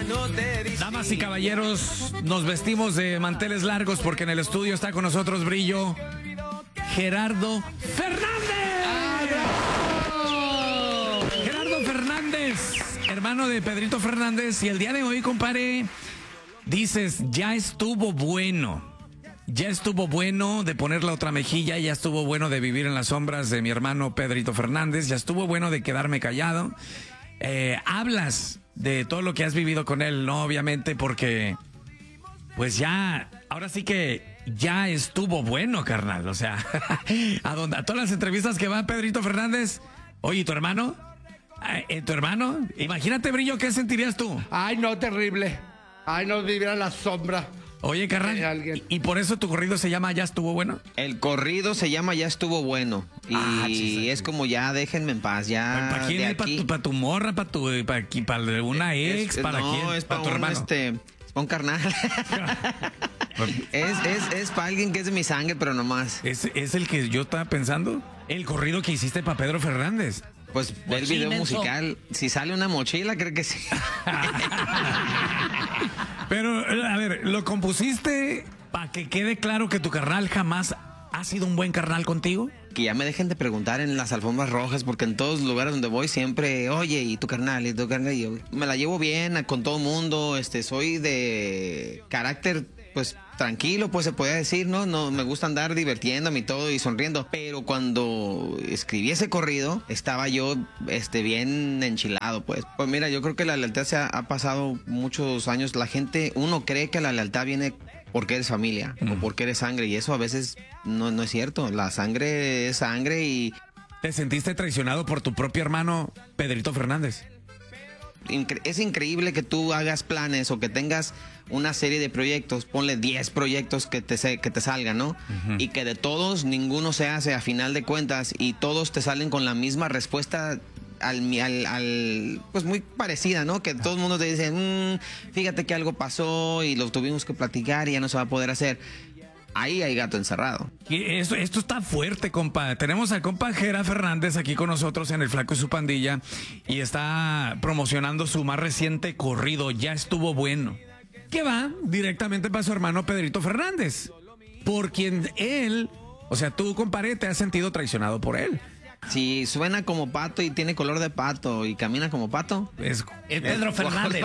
Damas y caballeros, nos vestimos de manteles largos porque en el estudio está con nosotros, Brillo, Gerardo Fernández. Gerardo Fernández, hermano de Pedrito Fernández. Y el día de hoy, compadre, dices, ya estuvo bueno. Ya estuvo bueno de poner la otra mejilla, ya estuvo bueno de vivir en las sombras de mi hermano Pedrito Fernández, ya estuvo bueno de quedarme callado. Hablas de todo lo que has vivido con él, ¿no? Obviamente, porque pues ya, ahora sí que ya estuvo bueno, carnal. O sea, a todas las entrevistas que va Pedrito Fernández, oye, ¿tu hermano? ¿Tu hermano? Imagínate, Brillo, ¿qué sentirías tú? Ay, no, terrible. Ay, no, vivir en la sombra. Oye, carnal, ¿y por eso tu corrido se llama Ya estuvo bueno? El corrido se llama Ya estuvo bueno. Y es como ya déjenme en paz. Ya. ¿Para quién? ¿Para tu morra? ¿Para una ex? ¿Para quién? No, es para tu hermano. Es para un carnal. es para alguien que es de mi sangre, pero no más. ¿Es el que yo estaba pensando? El corrido que hiciste para Pedro Fernández. Pues ver el video musical. Si sale una mochila, creo que sí. Pero, a ver, ¿lo compusiste para que quede claro que tu carnal jamás ha sido un buen carnal contigo? Que ya me dejen de preguntar en las alfombras rojas, porque en todos los lugares donde voy siempre, oye, ¿y tu carnal? ¿Y tu carnal? Y yo me la llevo bien con todo el mundo, soy de carácter, pues, tranquilo, pues se puede decir, ¿no? No me gusta andar divirtiéndome y todo y sonriendo. Pero cuando escribí ese corrido, estaba yo bien enchilado, pues. Pues mira, yo creo que la lealtad ha pasado muchos años. La gente, uno cree que la lealtad viene porque eres familia o porque eres sangre, y eso a veces no es cierto. La sangre es sangre y... ¿Te sentiste traicionado por tu propio hermano Pedrito Fernández? Es increíble que tú hagas planes o que tengas una serie de proyectos, ponle 10 proyectos que te salgan, ¿no? Y que de todos ninguno se hace a final de cuentas y todos te salen con la misma respuesta pues muy parecida, ¿no? Que todo el mundo te dice, fíjate que algo pasó y lo tuvimos que platicar y ya no se va a poder hacer. Ahí hay gato encerrado. Esto está fuerte, compa. Tenemos al compa Gerardo Fernández aquí con nosotros en El Flaco y su Pandilla y está promocionando su más reciente corrido, Ya estuvo bueno, que va directamente para su hermano Pedrito Fernández, por quien él, o sea, tú, compadre, te has sentido traicionado por él. Si suena como pato y tiene color de pato y camina como pato, es Pedro Fernández.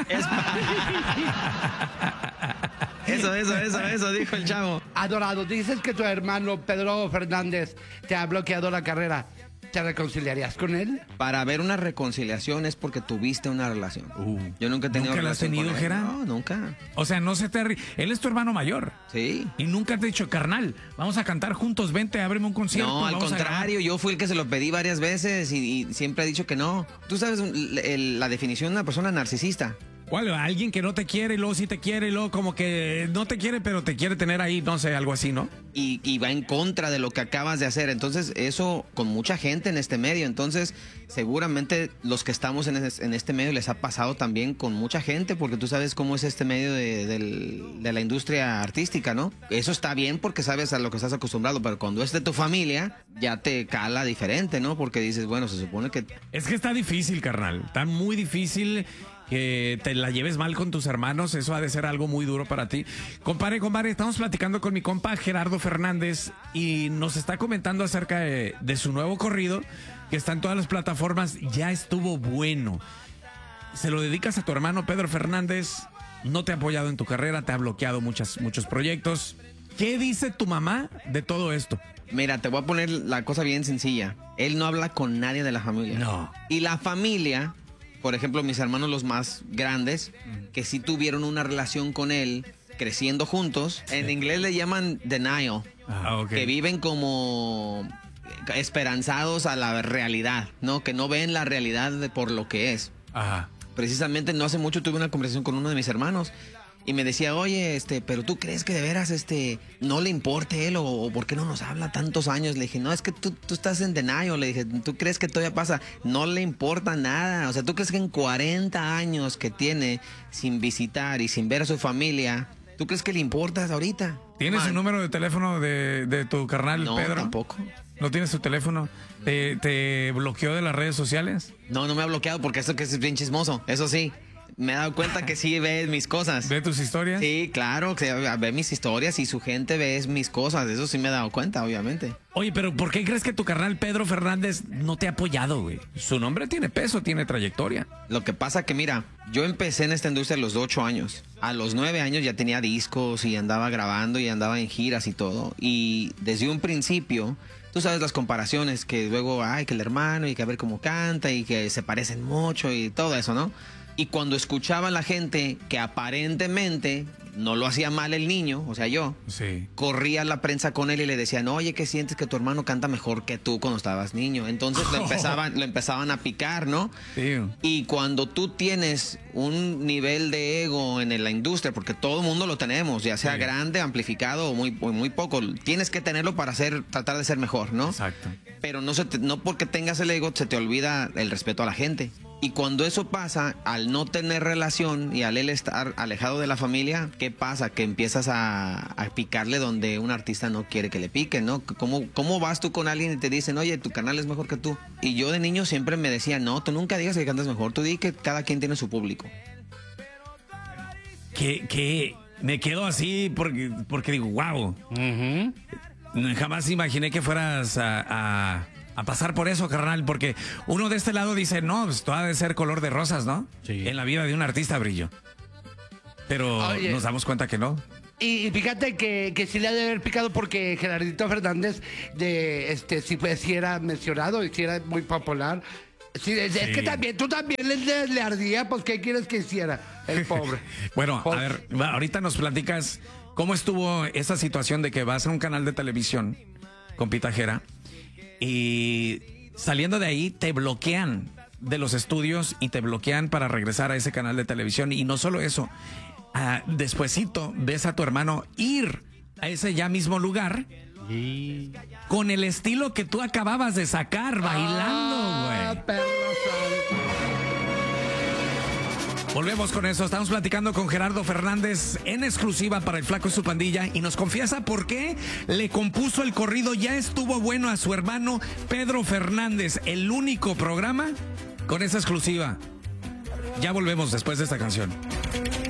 Eso dijo el chavo. Adorado, dices que tu hermano Pedro Fernández te ha bloqueado la carrera. ¿Te reconciliarías con él? Para ver una reconciliación es porque tuviste una relación. Yo nunca he tenido ¿Nunca la has tenido, Gerard? No, nunca. O sea, no se te... Él es tu hermano mayor. Sí. Y nunca te ha dicho, carnal, vamos a cantar juntos, vente, ábreme un concierto. No, al contrario, yo fui el que se lo pedí varias veces y siempre he dicho que no. Tú sabes la definición de una persona narcisista. ¿Cuál? Alguien que no te quiere y luego sí te quiere y luego como que no te quiere pero te quiere tener ahí, no sé, algo así, ¿no? Y va en contra de lo que acabas de hacer. Entonces eso con mucha gente en este medio. Entonces seguramente los que estamos en este medio les ha pasado también con mucha gente, porque tú sabes cómo es este medio de la industria artística, ¿no? Eso está bien porque sabes a lo que estás acostumbrado, pero cuando es de tu familia ya te cala diferente, ¿no? Porque dices, bueno, se supone que... Es que está difícil, carnal. Está muy difícil que te la lleves mal con tus hermanos. Eso ha de ser algo muy duro para ti. Compadre, estamos platicando con mi compa Gerardo Fernández y nos está comentando acerca de su nuevo corrido que está en todas las plataformas. Ya estuvo bueno. Se lo dedicas a tu hermano Pedro Fernández. No te ha apoyado en tu carrera, te ha bloqueado muchos proyectos. ¿Qué dice tu mamá de todo esto? Mira, te voy a poner la cosa bien sencilla. Él no habla con nadie de la familia. No. Y la familia, por ejemplo, mis hermanos los más grandes, que sí tuvieron una relación con él, creciendo juntos, en inglés le llaman denial, okay. Que viven como esperanzados a la realidad, ¿no? Que no ven la realidad por lo que es. Ajá. Precisamente no hace mucho tuve una conversación con uno de mis hermanos y me decía, oye, pero ¿tú crees que de veras, no le importe él o por qué no nos habla tantos años? Le dije, no, es que tú estás en denial. Le dije, ¿tú crees que todavía pasa? No le importa nada. O sea, ¿tú crees que en 40 años que tiene sin visitar y sin ver a su familia, ¿tú crees que le importas ahorita? ¿Tienes el número de teléfono de tu carnal, no, Pedro? Tampoco. ¿No tienes su teléfono? ¿Te bloqueó de las redes sociales? No me ha bloqueado porque esto que es bien chismoso, eso sí. me he dado cuenta que sí ve mis cosas. ¿Ve tus historias? Sí, claro, que ve mis historias y su gente ve mis cosas. Eso sí me he dado cuenta, obviamente. Oye, pero ¿por qué crees que tu carnal Pedro Fernández no te ha apoyado, güey? Su nombre tiene peso, tiene trayectoria. Lo que pasa que, mira, yo empecé en esta industria a los 8 años. A los 9 años ya tenía discos y andaba grabando y andaba en giras y todo. Y desde un principio, tú sabes las comparaciones, que luego, ay, que el hermano y que a ver cómo canta y que se parecen mucho y todo eso, ¿no? Y cuando escuchaba a la gente que aparentemente no lo hacía mal el niño, o sea, yo, Sí. corría a la prensa con él y le decían, oye, ¿qué sientes que tu hermano canta mejor que tú cuando estabas niño? Entonces lo empezaban a picar, ¿no? Sí. Y cuando tú tienes un nivel de ego en la industria, porque todo el mundo lo tenemos, ya sea Sí. grande, amplificado o muy poco, tienes que tenerlo para tratar de ser mejor, ¿no? Exacto. Pero no porque tengas el ego se te olvida el respeto a la gente. Y cuando eso pasa, al no tener relación y al él estar alejado de la familia, ¿qué pasa? Que empiezas a picarle donde un artista no quiere que le piquen, ¿no? ¿Cómo vas tú con alguien y te dicen, oye, tu canal es mejor que tú? Y yo de niño siempre me decía, no, tú nunca digas que cantas mejor, tú di que cada quien tiene su público. Que me quedo así porque digo, wow. Jamás imaginé que fueras a pasar por eso, carnal, porque uno de este lado dice, no, pues todo ha de ser color de rosas, ¿no? Sí. En la vida de un artista, Brillo. Pero Oye. nos damos cuenta que no. Y fíjate que sí le ha de haber picado porque Gerardito Fernández sí era mencionado y sí era muy popular. Sí, es Sí. que también, tú también le ardía, pues ¿qué quieres que hiciera? El pobre. Bueno, Pues- a ver, ahorita nos platicas cómo estuvo esa situación de que vas a un canal de televisión con Pita Jera y saliendo de ahí te bloquean de los estudios y te bloquean para regresar a ese canal de televisión. Y no solo eso, despuesito ves a tu hermano ir a ese ya mismo lugar con el estilo que tú acababas de sacar, bailando, güey. Perro santo. Volvemos con eso. Estamos platicando con Gerardo Fernández en exclusiva para El Flaco y su Pandilla y nos confiesa por qué le compuso el corrido Ya estuvo bueno a su hermano Pedro Fernández. El único programa con esa exclusiva. Ya volvemos después de esta canción.